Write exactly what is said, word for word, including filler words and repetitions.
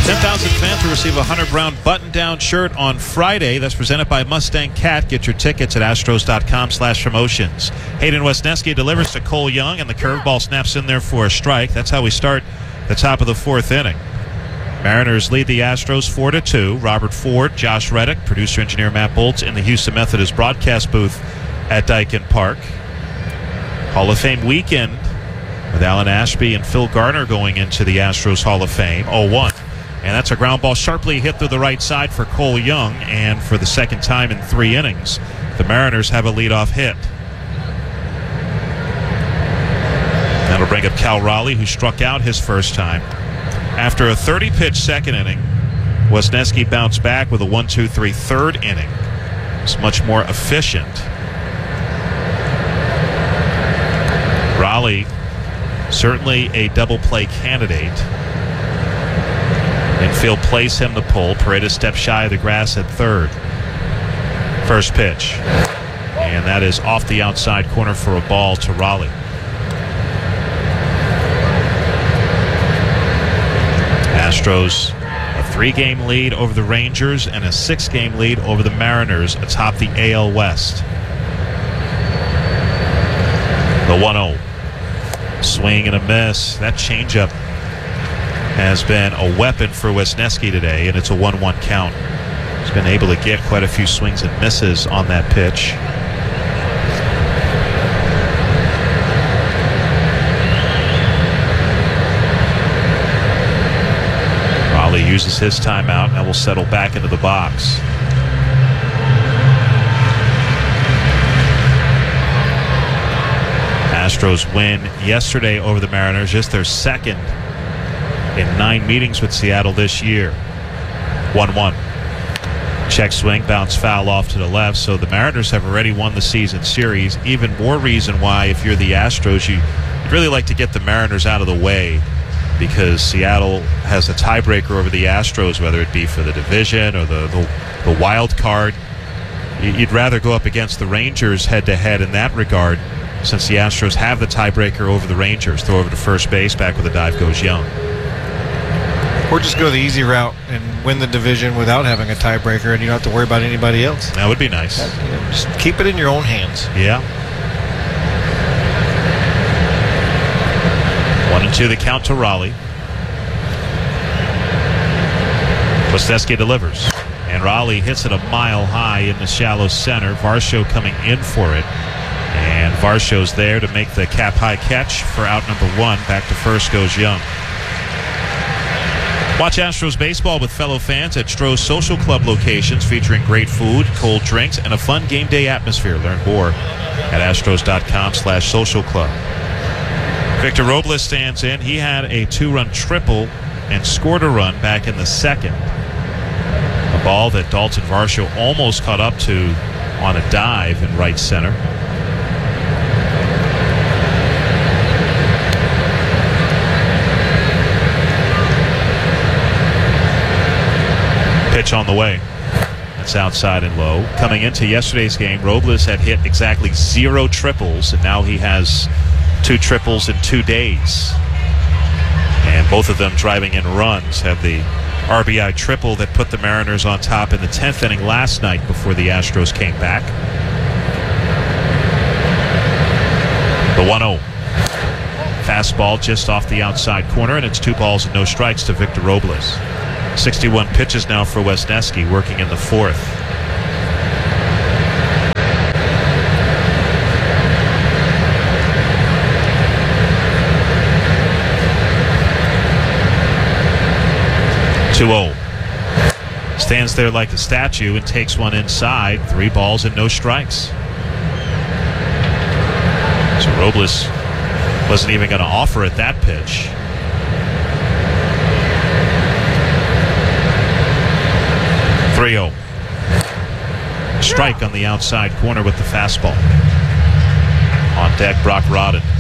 ten thousand fans will receive a Hunter Brown button-down shirt on Friday. That's presented by Mustang Cat. Get your tickets at astros.com slash promotions. Hayden Wesneski delivers to Cole Young, and the curveball snaps in there for a strike. That's how we start the top of the fourth inning. Mariners lead the Astros four to two. Robert Ford, Josh Reddick, producer-engineer Matt Bolts in the Houston Methodist broadcast booth at Daikin Park. Hall of Fame weekend with Alan Ashby and Phil Garner going into the Astros Hall of Fame. oh one. And that's a ground ball sharply hit through the right side for Cole Young. And for the second time in three innings, the Mariners have a leadoff hit. That'll bring up Cal Raleigh, who struck out his first time. After a thirty-pitch second inning, Wesneski bounced back with a one two three third inning. It's much more efficient. Raleigh, certainly a double play candidate. Infield plays him the pull. Paredes steps shy of the grass at third. First pitch. And that is off the outside corner for a ball to Raleigh. Astros, a three-game lead over the Rangers and a six-game lead over the Mariners atop the A L West. The one oh. Swing and a miss. That changeup has been a weapon for Wesneski today, and it's a one one count. He's been able to get quite a few swings and misses on that pitch. Raleigh uses his timeout and will settle back into the box. Astros win yesterday over the Mariners, just their second in nine meetings with Seattle this year. one one. Check swing, bounce foul off to the left. So the Mariners have already won the season series. Even more reason why, if you're the Astros, you, you'd really like to get the Mariners out of the way, because Seattle has a tiebreaker over the Astros, whether it be for the division or the, the, the wild card. You'd rather go up against the Rangers head-to-head in that regard, since the Astros have the tiebreaker over the Rangers. Throw over to first base, back with a dive goes Young. Or just go the easy route and win the division without having a tiebreaker, and you don't have to worry about anybody else. That would be nice. That, you know, just keep it in your own hands. Yeah. One and two the count to Raleigh. Wesneski delivers, and Raleigh hits it a mile high in the shallow center. Varsho coming in for it. And Varsho's there to make the cap-high catch for out number one. Back to first goes Young. Watch Astros baseball with fellow fans at Stroh's Social Club locations, featuring great food, cold drinks, and a fun game day atmosphere. Learn more at astros.com slash social club. Victor Robles stands in. He had a two-run triple and scored a run back in the second. A ball that Dalton Varsho almost caught up to on a dive in right center. Pitch on the way. That's outside and low. Coming into yesterday's game, Robles had hit exactly zero triples, and now he has two triples in two days. And both of them driving in runs. Have the R B I triple that put the Mariners on top in the tenth inning last night before the Astros came back. The one oh. Fastball just off the outside corner, and it's two balls and no strikes to Victor Robles. sixty-one pitches now for Wesneski, working in the fourth. two oh. Stands there like a statue and takes one inside. Three balls and no strikes. So Robles wasn't even going to offer at that pitch. three oh. Strike on the outside corner with the fastball. On deck, Brock Rodden.